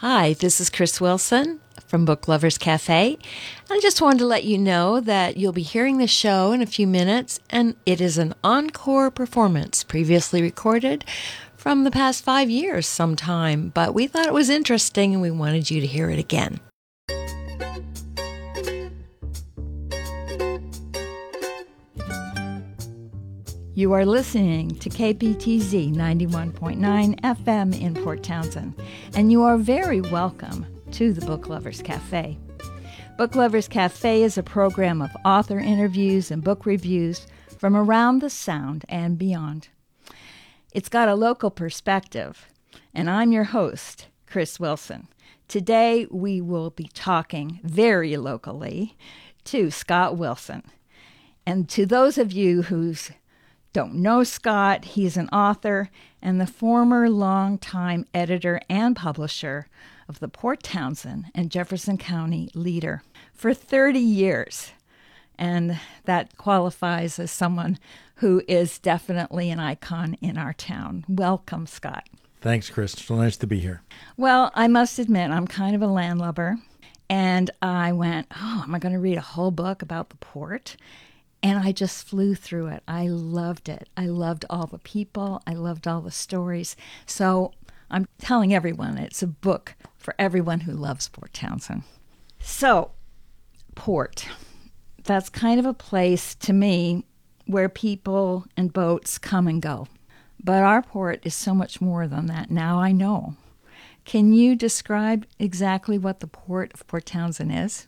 Hi, this is Chris Wilson from Book Lovers Cafe. I just wanted to let you know that you'll be hearing the show in a few minutes, and it is an encore performance previously recorded from the past 5 years sometime, but we thought it was interesting and we wanted you to hear it again. You are listening to KPTZ 91.9 FM in Port Townsend, and you are very welcome to the Book Lovers Cafe. Book Lovers Cafe is a program of author interviews and book reviews from around the Sound and beyond. It's got a local perspective, and I'm your host, Chris Wilson. Today we will be talking very locally to Scott Wilson. And to those of you who don't know Scott, he's an author and the former longtime editor and publisher of the Port Townsend and Jefferson County Leader for 30 years. And that qualifies as someone who is definitely an icon in our town. Welcome, Scott. Thanks, Chris. So nice to be here. Well, I must admit, I'm kind of a landlubber. And I went, am I going to read a whole book about the port? And I just flew through it. I loved it. I loved all the people. I loved all the stories. So I'm telling everyone it's a book for everyone who loves Port Townsend. So, port. That's kind of a place to me where people and boats come and go. But our port is so much more than that. Now I know. Can you describe exactly what the Port of Port Townsend is?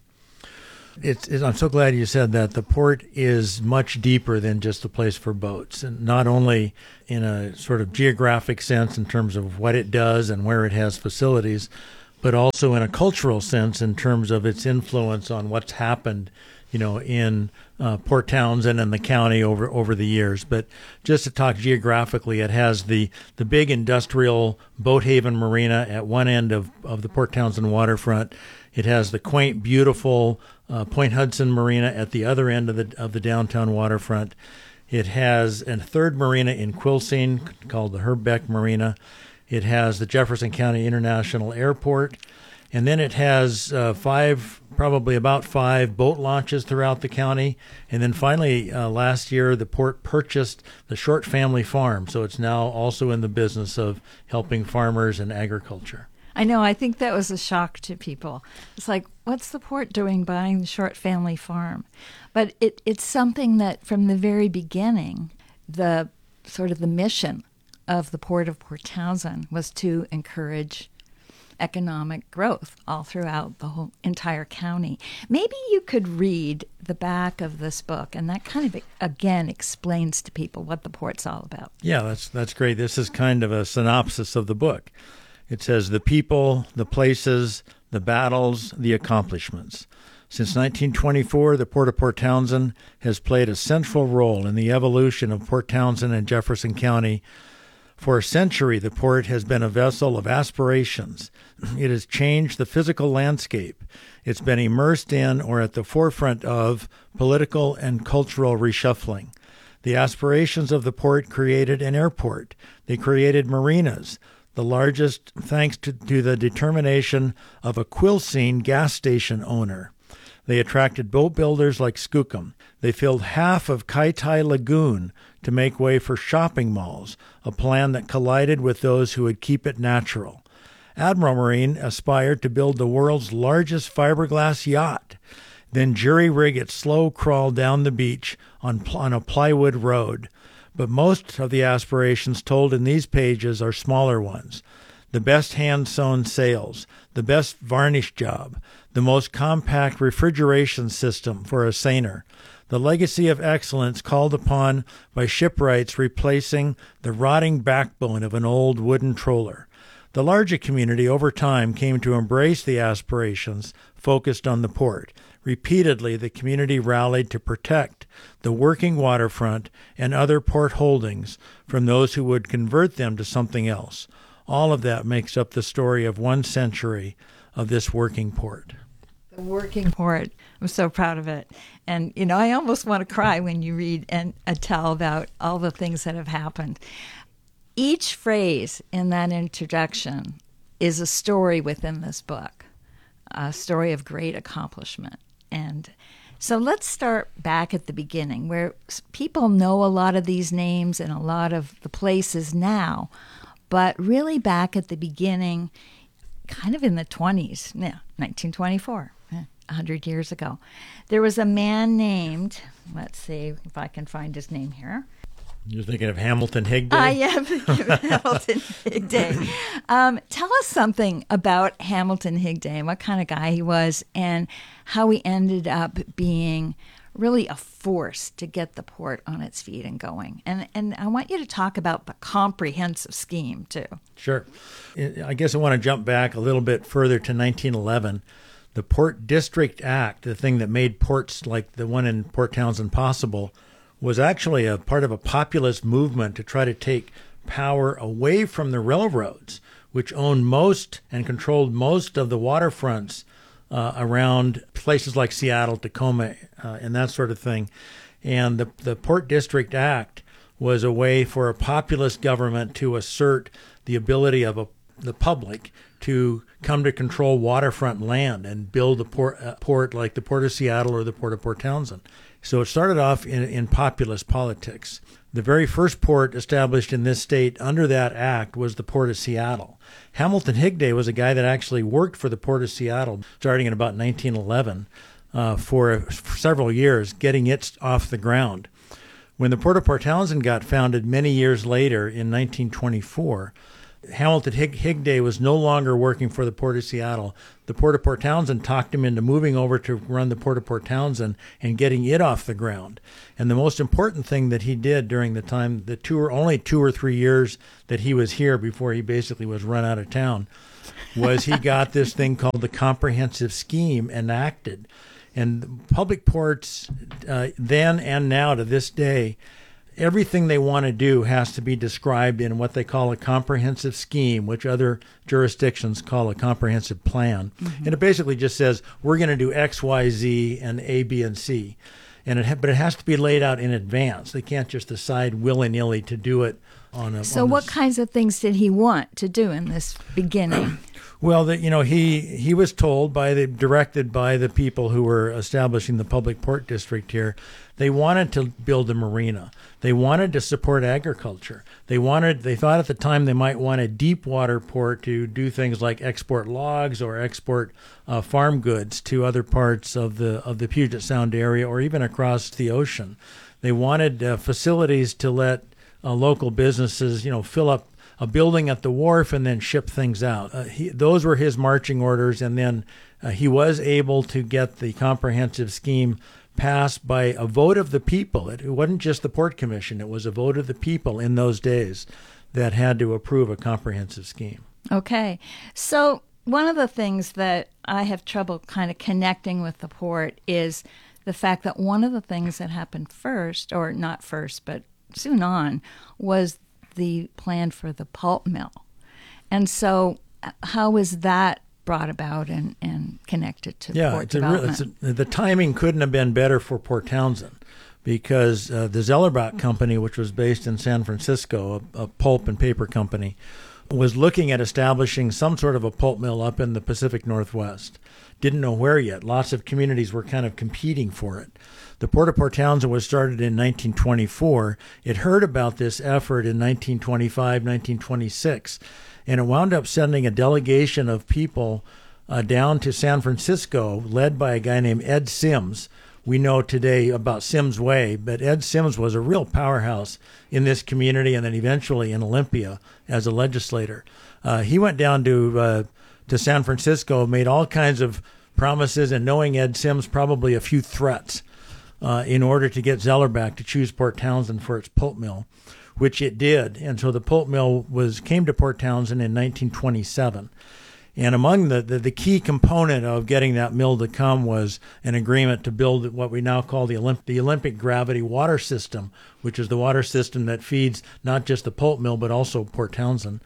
I'm so glad you said that. The port is much deeper than just a place for boats, and not only in a sort of geographic sense in terms of what it does and where it has facilities, but also in a cultural sense in terms of its influence on what's happened, in Port Townsend and the county over the years. But just to talk geographically, it has the big industrial Boathaven Marina at one end of the Port Townsend waterfront. It has the quaint, beautiful Point Hudson Marina at the other end of the downtown waterfront. It has a third marina in Quilcene called the Herb Beck Marina. It has the Jefferson County International Airport. And then it has probably about five boat launches throughout the county. And then finally, last year, the port purchased the Short Family Farm. So it's now also in the business of helping farmers and agriculture. I know. I think that was a shock to people. It's like, what's the port doing buying the Short Family Farm? But it's something that from the very beginning, the mission of the Port of Port Townsend was to encourage economic growth all throughout the whole entire county. Maybe you could read the back of this book, and that kind of, again, explains to people what the port's all about. Yeah, that's great. This is kind of a synopsis of the book. It says, the people, the places, the battles, the accomplishments. Since 1924, the Port of Port Townsend has played a central role in the evolution of Port Townsend and Jefferson County. For a century, the port has been a vessel of aspirations. It has changed the physical landscape. It's been immersed in or at the forefront of political and cultural reshuffling. The aspirations of the port created an airport. They created marinas, the largest thanks to the determination of a Quilcene gas station owner. They attracted boat builders like Skookum. They filled half of Kaitai Lagoon to make way for shopping malls, a plan that collided with those who would keep it natural. Admiral Marine aspired to build the world's largest fiberglass yacht, then jury-rig its slow crawl down the beach on a plywood road. But most of the aspirations told in these pages are smaller ones. The best hand-sewn sails, the best varnish job, the most compact refrigeration system for a seiner, the legacy of excellence called upon by shipwrights replacing the rotting backbone of an old wooden troller. The larger community over time came to embrace the aspirations focused on the port. Repeatedly, the community rallied to protect the working waterfront and other port holdings from those who would convert them to something else. All of that makes up the story of 1 century of this working port. The working port. I'm so proud of it. And, I almost want to cry when you read and tell about all the things that have happened. Each phrase in that introduction is a story within this book, a story of great accomplishment. And so let's start back at the beginning, where people know a lot of these names and a lot of the places now, but really back at the beginning, kind of in the 20s, 1924, 100 years ago, there was a man named, let's see if I can find his name here. You're thinking of Hamilton Higday? I am thinking of Hamilton Higday. Tell us something about Hamilton Higday and what kind of guy he was and how he ended up being really a force to get the port on its feet and going. And I want you to talk about the comprehensive scheme, too. Sure. I guess I want to jump back a little bit further to 1911. The Port District Act, the thing that made ports like the one in Port Townsend possible, was actually a part of a populist movement to try to take power away from the railroads, which owned most and controlled most of the waterfronts around places like Seattle, Tacoma, and that sort of thing. And the Port District Act was a way for a populist government to assert the ability of the public to come to control waterfront land and build a port like the Port of Seattle or the Port of Port Townsend. So it started off in populist politics. The very first port established in this state under that act was the Port of Seattle. Hamilton Higday was a guy that actually worked for the Port of Seattle starting in about 1911 for several years, getting it off the ground. When the Port of Port Townsend got founded many years later in 1924, Hamilton Higday was no longer working for the Port of Seattle. The Port of Port Townsend talked him into moving over to run the Port of Port Townsend and getting it off the ground. And the most important thing that he did during the time, only 2 or 3 years that he was here before he basically was run out of town, was he got this thing called the Comprehensive Scheme enacted. And public ports then and now to this day, everything they want to do has to be described in what they call a comprehensive scheme, which other jurisdictions call a comprehensive plan. Mm-hmm. And it basically just says, we're going to do X, Y, Z, and A, B, and C. But it has to be laid out in advance. They can't just decide willy-nilly to do it on a... So what kinds of things did he want to do in this beginning? Well, he was directed by the people who were establishing the public port district here. They wanted to build a marina. They wanted to support agriculture. They thought at the time they might want a deep water port to do things like export logs or export farm goods to other parts of the Puget Sound area or even across the ocean. They wanted facilities to let local businesses, fill up a building at the wharf and then ship things out. Those were his marching orders, and then he was able to get the comprehensive scheme passed by a vote of the people. It wasn't just the Port Commission. It was a vote of the people in those days that had to approve a comprehensive scheme. Okay. So one of the things that I have trouble kind of connecting with the port is the fact that one of the things that happened first, or not first, but soon on, was the plan for the pulp mill. And so how is that brought about and connected to port development? The timing couldn't have been better for Port Townsend because the Zellerbach Company, which was based in San Francisco, a pulp and paper company, was looking at establishing some sort of a pulp mill up in the Pacific Northwest. Didn't know where yet. Lots of communities were kind of competing for it. The Port of Port Townsend was started in 1924. It heard about this effort in 1925, 1926, and it wound up sending a delegation of people down to San Francisco, led by a guy named Ed Sims. We know today about Sims Way, but Ed Sims was a real powerhouse in this community and then eventually in Olympia as a legislator. He went down to San Francisco, made all kinds of promises, and knowing Ed Sims, probably a few threats in order to get Zellerbach to choose Port Townsend for its pulp mill, which it did. And so the pulp mill came to Port Townsend in 1927. And among the key component of getting that mill to come was an agreement to build what we now call the Olympic Gravity Water System, which is the water system that feeds not just the pulp mill but also Port Townsend.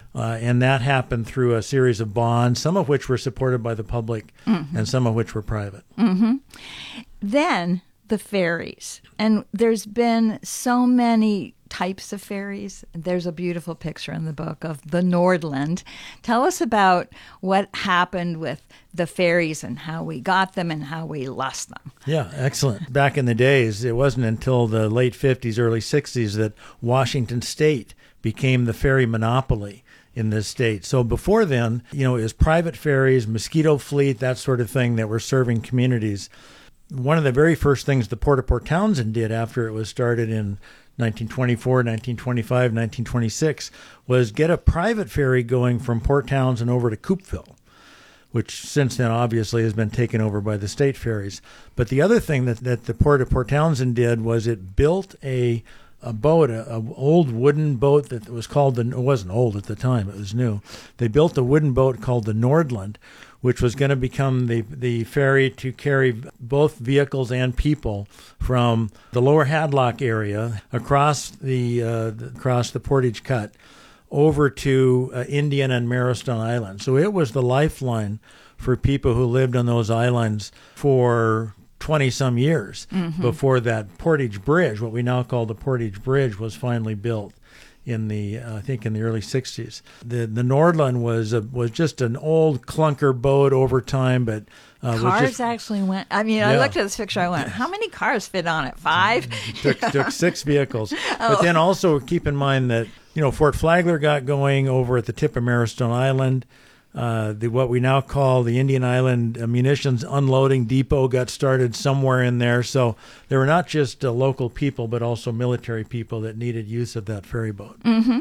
And that happened through a series of bonds, some of which were supported by the public and some of which were private. Mm-hmm. Then the ferries. And there's been so many types of ferries. There's a beautiful picture in the book of the Nordland. Tell us about what happened with the ferries and how we got them and how we lost them. Yeah, excellent. Back in the days, it wasn't until the late 50s, early 60s that Washington State became the ferry monopoly in this state. So before then, it was private ferries, Mosquito Fleet, that sort of thing that were serving communities. One of the very first things the Port of Port Townsend did after it was started in 1924, 1925, 1926 was get a private ferry going from Port Townsend over to Coupeville, which since then obviously has been taken over by the state ferries. But the other thing that the Port of Port Townsend did was it built a boat, an old wooden boat that was called it wasn't old at the time, it was new. They built a wooden boat called the Nordland, which was going to become the ferry to carry both vehicles and people from the lower Hadlock area across the Portage Cut over to Indian and Marrowstone Island. So it was the lifeline for people who lived on those islands for 20-some years before that Portage Bridge, what we now call the Portage Bridge, was finally built in the I think in the early 60s. The Nordland was just an old clunker boat over time, but cars actually went. I mean, I looked at this picture. I went, how many cars fit on it? 5? took 6 vehicles. But then also keep in mind that Fort Flagler got going over at the tip of Marrowstone Island. What we now call the Indian Island Munitions Unloading Depot got started somewhere in there. So there were not just local people, but also military people that needed use of that ferry boat.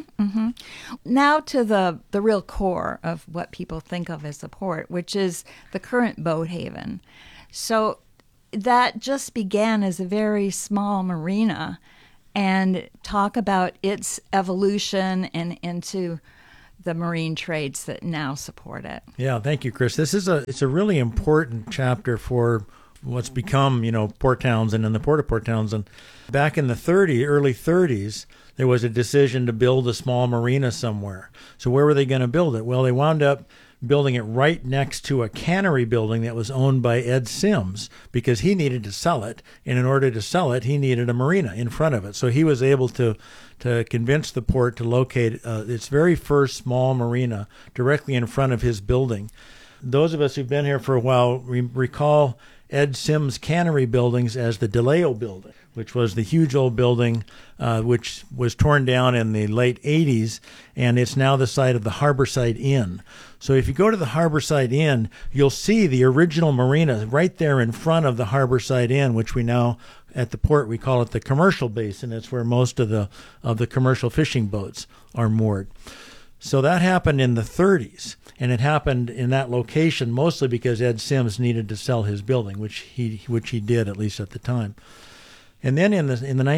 Now to the real core of what people think of as the port, which is the current boat haven. So that just began as a very small marina, and talk about its evolution and into the marine trades that now support it. Yeah, thank you, Chris. It's a really important chapter for what's become, Port Townsend and the Port of Port Townsend. Back in the early 30s, there was a decision to build a small marina somewhere. So where were they going to build it? Well, they wound up building it right next to a cannery building that was owned by Ed Sims because he needed to sell it. And in order to sell it, he needed a marina in front of it. So he was able to convince the port to locate its very first small marina directly in front of his building. Those of us who've been here for a while recall Ed Sims' cannery buildings as the DeLeo building, which was the huge old building which was torn down in the late 80s, and it's now the site of the Harborside Inn. So if you go to the Harborside Inn, you'll see the original marina right there in front of the Harborside Inn, which we now at the port we call it the commercial basin. It's where most of the commercial fishing boats are moored. So that happened in the 30s, and it happened in that location mostly because Ed Sims needed to sell his building, which he did, at least at the time. And then in the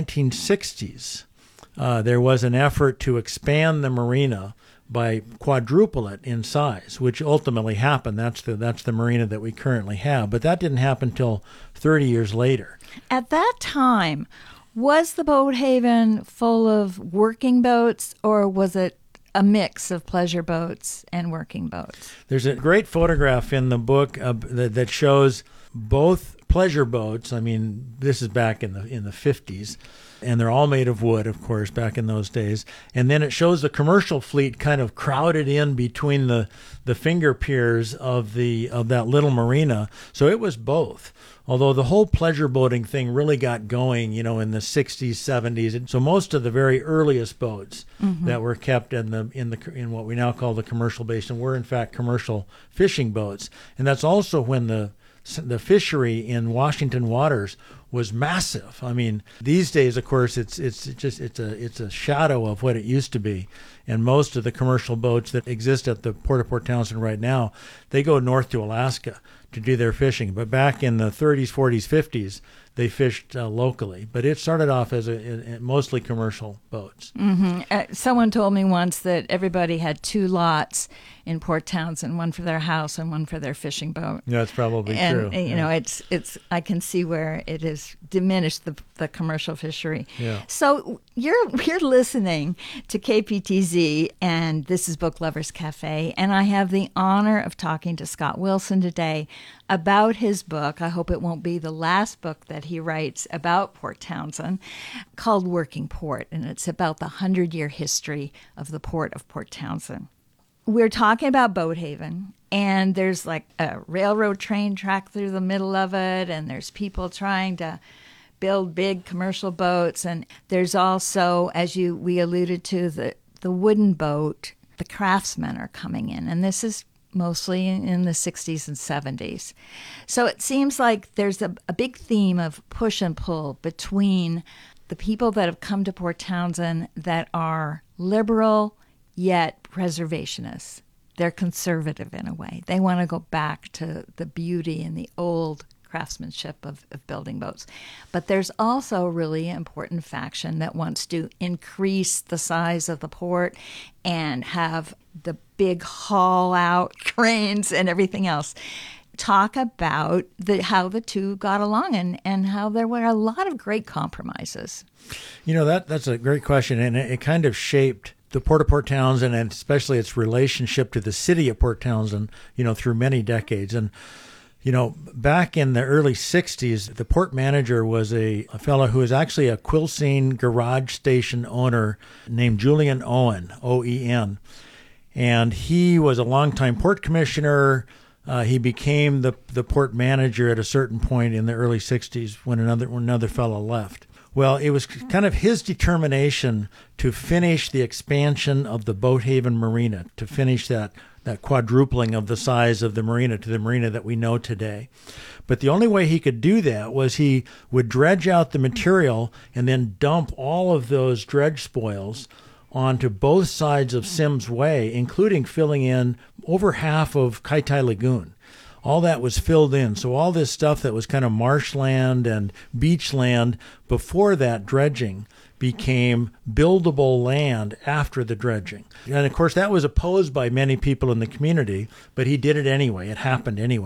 1960s, there was an effort to expand the marina by quadruple it in size, which ultimately happened. That's the marina that we currently have, but that didn't happen until 30 years later. At that time, was the boat haven full of working boats, or was it a mix of pleasure boats and working boats? There's a great photograph in the book that shows both pleasure boats. I mean, this is back in the 50s, and they're all made of wood, of course, back in those days. And then it shows the commercial fleet kind of crowded in between the finger piers of that little marina. So it was both. Although the whole pleasure boating thing really got going, in the 60s, 70s. And so most of the very earliest boats that were kept in what we now call the commercial basin were in fact commercial fishing boats. And that's also when the fishery in Washington waters was massive. I mean, these days, of course, it's a shadow of what it used to be. And most of the commercial boats that exist at the Port of Port Townsend right now, they go north to Alaska to do their fishing. But back in the 30s, 40s, 50s, they fished locally. But it started off as mostly commercial boats. Someone told me once that everybody had 2 lots in Port Townsend, one for their house and one for their fishing boat. Yeah, that's probably true. And you know, it's I can see where it has diminished the commercial fishery. Yeah. So you're listening to KPTZ KPTZ, and this is Book Lovers Cafe, and I have the honor of talking to Scott Wilson today about his book. I hope it won't be the last book that he writes about Port Townsend, called Working Port, and it's about the 100-year history of the port of Port Townsend. We're talking about Boathaven, and there's like a railroad train track through the middle of it, and there's people trying to build big commercial boats, and there's also, as we alluded to, the wooden boat. The craftsmen are coming in, and this is mostly in the 60s and 70s. So it seems like there's a big theme of push and pull between the people that have come to Port Townsend that are liberal yet preservationists. They're conservative in a way. They want to go back to the beauty and the old craftsmanship of building boats. But there's also a really important faction that wants to increase the size of the port and have the big haul out cranes and everything else. Talk about how the two got along and how there were a lot of great compromises. You know, that's a great question, and it kind of shaped the Port of Port Townsend, and especially its relationship to the city of Port Townsend, through many decades. And back in the early 60s, the port manager was a fellow who was actually a Quilcene garage station owner named Julian Owen, O-E-N. And he was a longtime port commissioner. He became the port manager at a certain point in the early 60s when another fellow left. Well, it was kind of his determination to finish the expansion of the Boathaven Marina, to finish that quadrupling of the size of the marina to the marina that we know today. But the only way he could do that was he would dredge out the material and then dump all of those dredge spoils onto both sides of Sims Way, including filling in over half of Kaitai Lagoon. All that was filled in. So all this stuff that was kind of marshland and beachland before that dredging became buildable land after the dredging. And of course, that was opposed by many people in the community, but he did it anyway. It happened anyway.